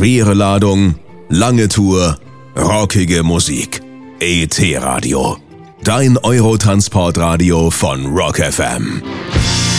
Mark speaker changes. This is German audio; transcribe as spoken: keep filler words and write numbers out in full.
Speaker 1: Schwere Ladung, lange Tour, rockige Musik. E T Radio. Dein Eurotransportradio von Rock F M.